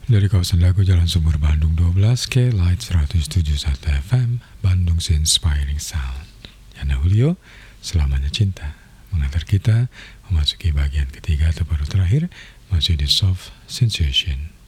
Dari kawasan Dago Jalan Sumur Bandung 12 ke Light 107.1 FM Bandung Inspiring Sound. Yana Julio, Selamanya Cinta, mengantar kita memasuki bagian ketiga atau baru terakhir, masih di Soft Sensation.